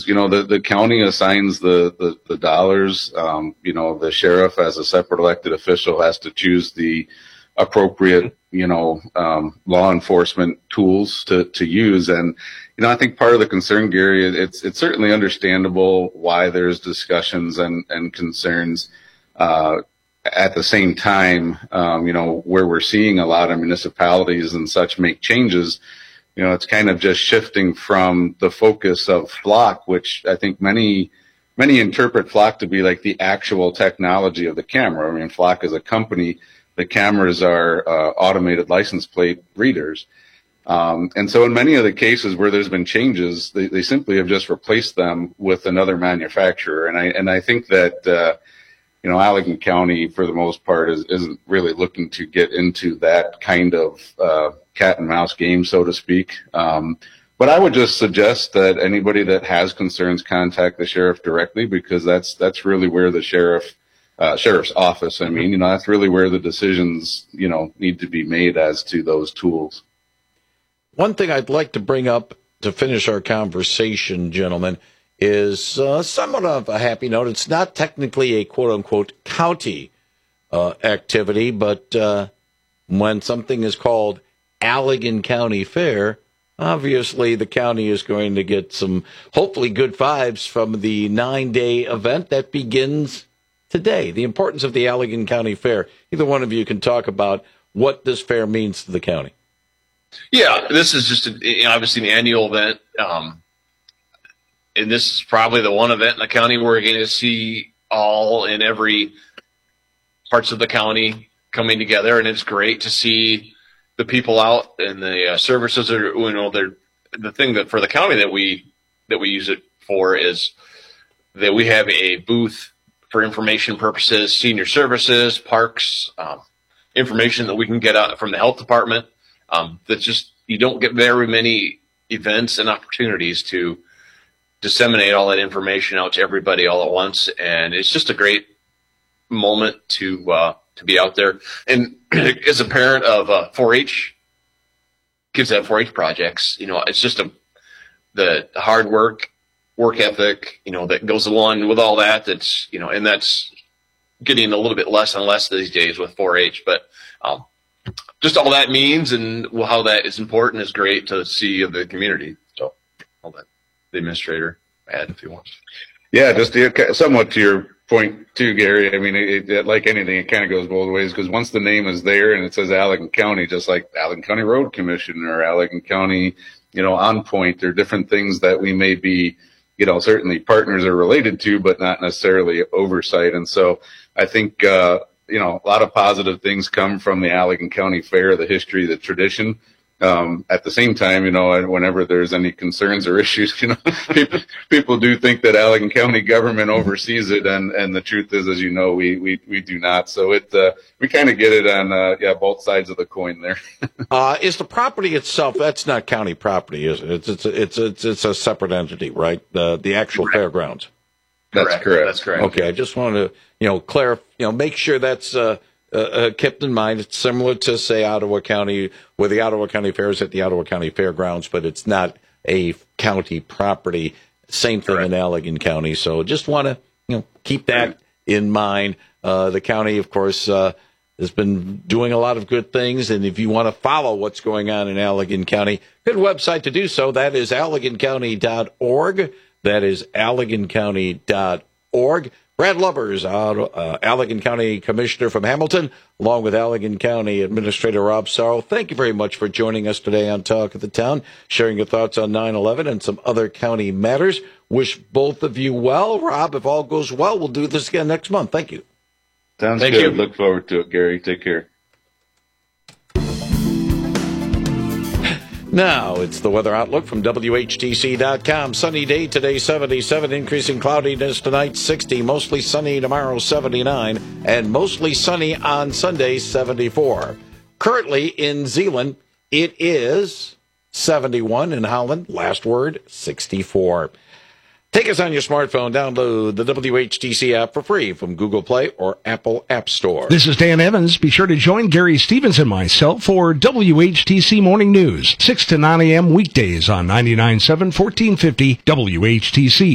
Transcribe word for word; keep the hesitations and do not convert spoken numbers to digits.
you know, the, the county assigns the, the, the dollars. Um, you know, the sheriff as a separate elected official has to choose the appropriate, you know, um, law enforcement tools to, to use. And, you know, I think part of the concern, Gary, it's, it's certainly understandable why there's discussions and, and concerns. Uh, at the same time, um, you know, where we're seeing a lot of municipalities and such make changes, you know, it's kind of just shifting from the focus of Flock, which I think many, many interpret Flock to be like the actual technology of the camera. I mean, Flock is a company. The cameras are uh, automated license plate readers. Um, and so in many of the cases where there's been changes, they, they simply have just replaced them with another manufacturer. And I, and I think that, uh, you know, Allegan County, for the most part, is, isn't really looking to get into that kind of uh, cat and mouse game, so to speak. Um, but I would just suggest that anybody that has concerns contact the sheriff directly, because that's that's really where the sheriff, uh, sheriff's office, I mean, you know, that's really where the decisions, you know, need to be made as to those tools. One thing I'd like to bring up to finish our conversation, gentlemen, is uh, somewhat of a happy note. It's not technically a quote-unquote county uh, activity, but uh, when something is called Allegan County Fair, obviously the county is going to get some hopefully good vibes from the nine-day event that begins today. The importance of the Allegan County Fair. Either one of you can talk about what this fair means to the county. Yeah, this is just a, obviously an annual event. Um, And this is probably the one event in the county where we're going to see all in every parts of the county coming together. And it's great to see the people out and the uh, services are, you know, they're the thing that for the county that we, that we use it for is that we have a booth for information purposes, senior services, parks, um, information that we can get out from the health department. Um, that's just, you don't get very many events and opportunities to disseminate all that information out to everybody all at once. And it's just a great moment to, uh, to be out there. And as a parent of uh, four H, kids that have four H projects, you know, it's just a, the hard work, work ethic, you know, that goes along with all that. That's, you know, and that's getting a little bit less and less these days with four H, but, um, just all that means and how that is important is great to see of the community. So all that. The administrator add if you want. Yeah, just to, somewhat to your point too, Gary. I mean, it, it, like anything, it kind of goes both ways, because once the name is there and it says Allegan County, just like Allegan County Road Commission or Allegan County, you know, On Point, there are different things that we may be, you know, certainly partners are related to, but not necessarily oversight. And so I think, uh, you know, a lot of positive things come from the Allegan County Fair, the history, the tradition. Um, at the same time, you know, whenever there's any concerns or issues, you know, people, people do think that Allegan County government oversees it. And, and the truth is, as you know, we, we, we do not. So it, uh, we kind of get it on, uh, yeah, both sides of the coin there. uh, is the property itself, that's not county property, is it? It's, it's, it's, it's, it's a separate entity, right? The, the actual correct. Fairgrounds. That's correct. correct. That's correct. Okay. I just wanted to, you know, clarify, you know, make sure that's, uh, Uh, uh, kept in mind. It's similar to, say, Ottawa County, where the Ottawa County Fair is at the Ottawa County Fairgrounds, but it's not a county property. Same thing Correct. In Allegan County. So just want to, you know, keep that in mind. Uh, the county, of course, uh, has been doing a lot of good things, and if you want to follow what's going on in Allegan County, good website to do so. That is allegan county dot org. That is allegan county dot org. Brad Lubbers, uh, Allegan County Commissioner from Hamilton, along with Allegan County Administrator Rob Sorrell. Thank you very much for joining us today on Talk of the Town, sharing your thoughts on nine eleven and some other county matters. Wish both of you well. Rob, if all goes well, we'll do this again next month. Thank you. Sounds Thank good. you. Look forward to it, Gary. Take care. Now, it's the weather outlook from W H T C dot com. Sunny day today, seventy-seven, increasing cloudiness tonight, sixty, mostly sunny tomorrow, seventy-nine, and mostly sunny on Sunday, seventy-four. Currently in Zeeland, it is seventy-one. In Holland, last word, sixty-four. Take us on your smartphone. Download the W H T C app for free from Google Play or Apple App Store. This is Dan Evans. Be sure to join Gary Stevens and myself for W H T C Morning News, six to nine a.m. weekdays on ninety-nine point seven, fourteen fifty W H T C.